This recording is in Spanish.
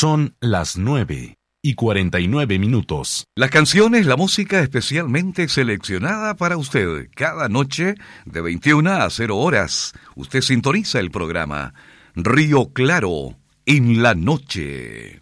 Son las 9:49. Las canciones, la música especialmente seleccionada para usted. Cada noche de 21 a 0 horas. Usted sintoniza el programa Río Claro en la noche.